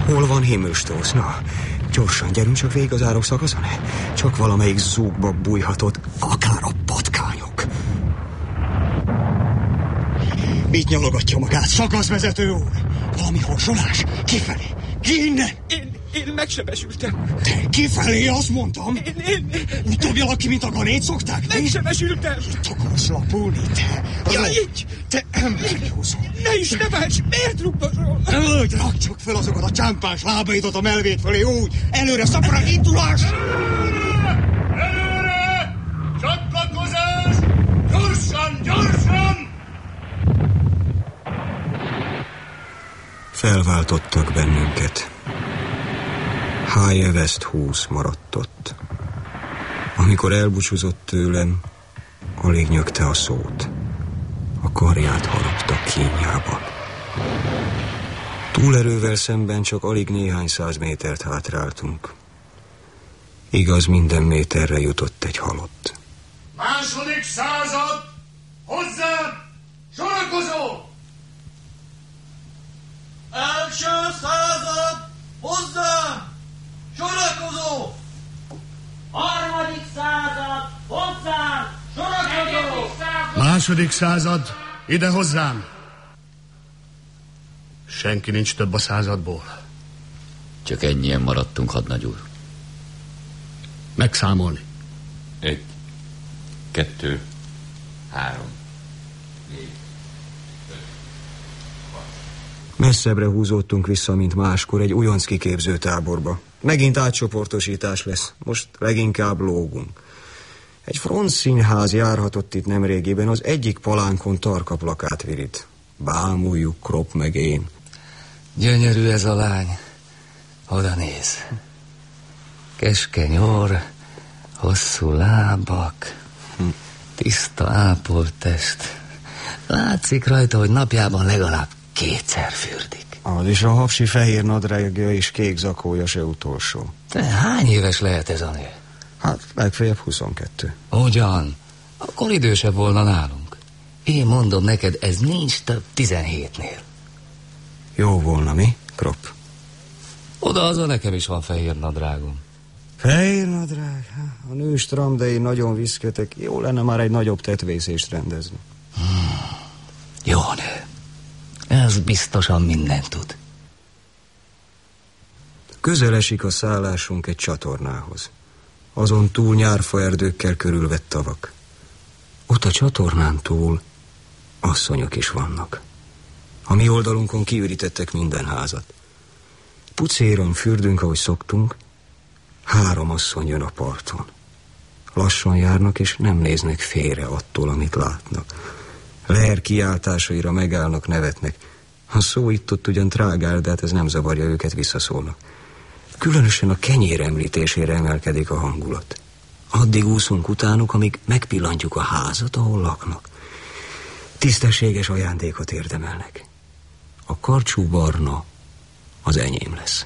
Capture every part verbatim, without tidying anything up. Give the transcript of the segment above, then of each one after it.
Hol van Himmelsstoß? Na, gyorsan, gyerünk csak végig az árok szakaszon. Csak valamelyik zúgba bújhatott, akár a patkányok. Mit nyalogatja magát, szakaszvezető úr? Valami horsolás? Kifelé? Ki innen? Én, én megsebesültem. Te kifelé, azt mondtam. Én, én... Úgy dobjalak ki, mint a ganét szokták? Megsebesültem. Itt akarsz lapulni, te? Ja, így. Te embernyúzó. Ne is nevelts, miért rúgdosol? Úgy, rakd csak fel azokat a csámpás lábaidat a melvét fölé, úgy. Előre, szaporán, indulás! Előre! Csatlakozás! Gyorsan, gyorsan! Felváltottak bennünket. High West húsz maradt ott. Amikor elbúcsúzott tőlem, alig nyögte a szót. A karját harapta kínjában. Túlerővel szemben csak alig néhány száz métert hátráltunk. Igaz, minden méterre jutott egy halott. Második század! Hozzá! Sorakozó! Első század! Hozzá! Sorakozó! Harmadik század! Hozzá! Sorakozó! Második század! Ide hozzám! Senki nincs több a századból. Csak ennyien maradtunk, hadnagy úr. Megszámolni. Egy, kettő, három, négy, öt, hat. Messzebbre húzódtunk vissza, mint máskor, egy újonc kiképző táborba. Megint átcsoportosítás lesz. Most leginkább lógunk. Egy frontszínház járhatott itt nemrégiben, az egyik palánkon tarka plakát virit. Bámuljuk, Kropp meg én. Gyönyörű ez a lány. Oda néz. Keskeny orr, hosszú lábak, tiszta ápolt test. Látszik rajta, hogy napjában legalább kétszer fürdik. Az is a hapsi fehér nadrágja és kék zakója se utolsó. De hány éves lehet ez a nő? Hát legfeljebb huszonkettő. Ugyan, akkor idősebb volna nálunk. Én mondom neked, ez nincs több tizenhétnél. Jó volna, mi, Kropp? Oda-haza nekem is van fehér nadrágom. Fehér nadrág? A nő stram, de én nagyon viszketek. Jó lenne már egy nagyobb tetvészést rendezni. Hmm. Jó nő. Ez biztosan mindent tud. Közel esik a szállásunk egy csatornához. Azon túl nyárfa erdőkkel körülvett tavak. Ott a csatornán túl asszonyok is vannak. A mi oldalunkon kiürítettek minden házat. Pucéron fürdünk, ahogy szoktunk. Három asszony jön a parton. Lassan járnak, és nem néznek félre attól, amit látnak. Leher kiáltásaira megállnak, nevetnek. A szó itt-ott ugyan trágál, de hát ez nem zavarja őket, visszaszólnak. Különösen a kenyér említésére emelkedik a hangulat. Addig úszunk utánuk, amíg megpillantjuk a házat, ahol laknak. Tisztességes ajándékot érdemelnek. A karcsú barna az enyém lesz.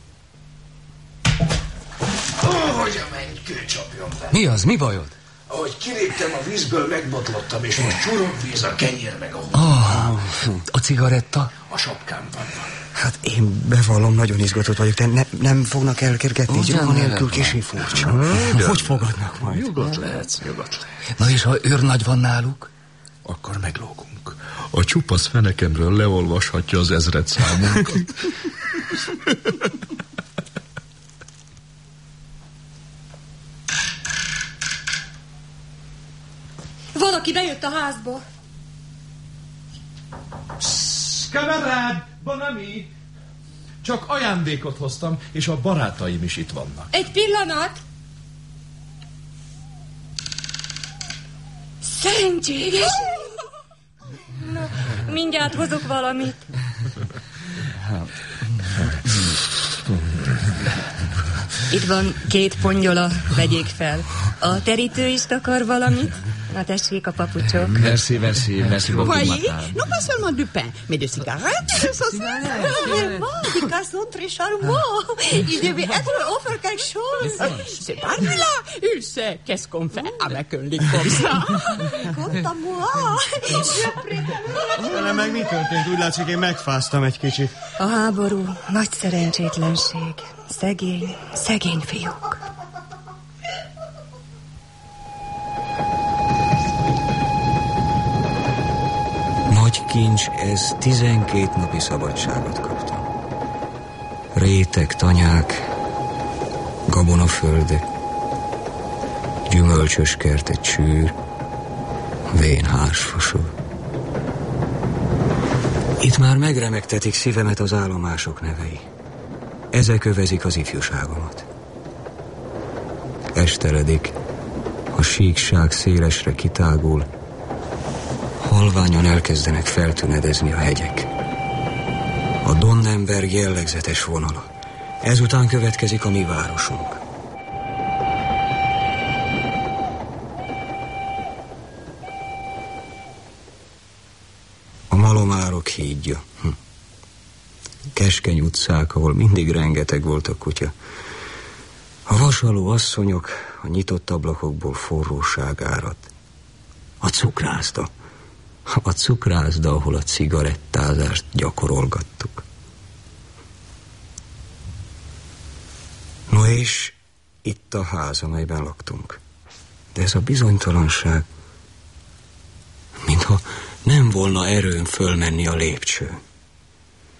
Hogy a mennykő csapjon be. Mi az, mi bajod? Ahogy kiléptem a vízből, megbotlottam, és most csurog víz, a kenyér meg a hús. Oh, a cigaretta? A sapkámban van. Hát én bevallom, nagyon izgatott vagyok, de ne, nem fognak elkergetni, hogy a nélkül kicsi furcsa. Hmm, hogy fogadnak majd? Nyugodt lehetsz, nyugodt lehetsz. Na és ha őrnagy van náluk? Akkor meglógunk. A csupasz fenekemről leolvashatja az ezred számunkat. Valaki bejött a házba. Pssz, kamerád, Bonami! Csak ajándékot hoztam, és a barátaim is itt vannak. Egy pillanat! Szerencséges! Na, mindjárt hozok valamit. Itt van két pongyola, vegyék fel. A terítő is takar valamit? Na tessék a papucsok. Merci, merci, merci beaucoup, Voyez, madame. non pas seulement du pain, mais de cigarettes, de saucisses. Vraiment, des garçons très charmants. Il devait être offert quelque chose. C'est pas lui là. Il sait qu'est-ce qu'on fait avec un lit comme ça. Quant à moi, Vele meg mi történt? Úgy látszik, én megfáztam egy kicsit. A háború nagy szerencsétlenség. Szegény, szegény fiúk. Nagy kincs, ez tizenkét napi szabadságot kaptam. Rétek, tanyák, gabonaföldek, gyümölcsös kert, egy csűr, vén hársfosor. Itt már megremegtetik szívemet az állomások nevei. Ezek övezik az ifjúságomat. Esteledik, a síkság szélesre kitágul, halványan elkezdenek feltünedezni a hegyek. A Donnenberg jellegzetes vonala. Ezután következik a mi városunk. A Malomárok hídja. Hm. Keskeny utcák, ahol mindig rengeteg volt a kutya. A vasaló asszonyok, a nyitott ablakokból forróság árad. A cukrászda. A cukrászda, ahol a cigarettázást gyakorolgattuk. No és itt a ház, amelyben laktunk. De ez a bizonytalanság, mintha nem volna erőm fölmenni a lépcsőn.